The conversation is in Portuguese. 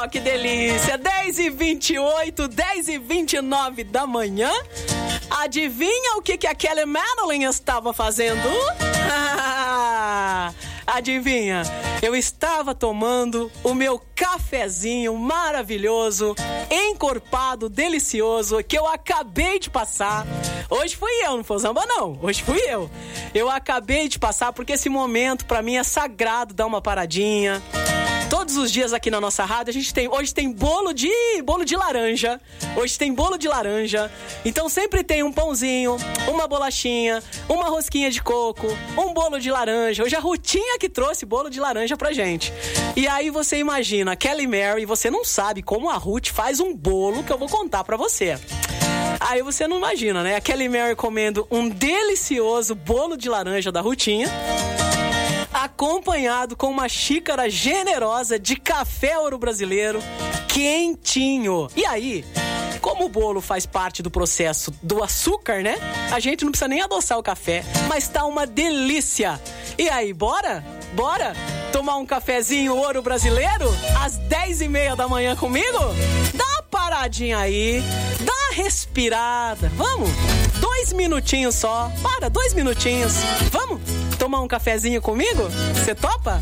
só que delícia. 10h28, 10h29 da manhã. Adivinha o que a Kelly Madeline estava fazendo? Adivinha? Eu estava tomando o meu cafezinho maravilhoso, encorpado, delicioso, que eu acabei de passar. Hoje fui eu, não foi o Zamba não. Hoje fui eu. Eu acabei de passar porque esse momento pra mim é sagrado, dar uma paradinha. Todos os dias aqui na nossa rádio hoje tem bolo de laranja. Hoje tem bolo de laranja. Então sempre tem um pãozinho, uma bolachinha, uma rosquinha de coco, um bolo de laranja. Hoje a Rutinha que trouxe bolo de laranja pra gente. E aí você imagina, Kelly Mary, você não sabe como a Ruth faz um bolo que eu vou contar pra você. Aí você não imagina, né? A Kelly Mary comendo um delicioso bolo de laranja da Rutinha, acompanhado com uma xícara generosa de café Ouro Brasileiro, quentinho. E aí, como o bolo faz parte do processo do açúcar, né? A gente não precisa nem adoçar o café, mas tá uma delícia. E aí, bora? Bora tomar um cafezinho Ouro Brasileiro às 10h30 da manhã comigo? Dá uma paradinha aí, dá uma respirada. Vamos? 2 minutinhos só. 2 minutinhos. Vamos tomar um cafezinho comigo? Você topa?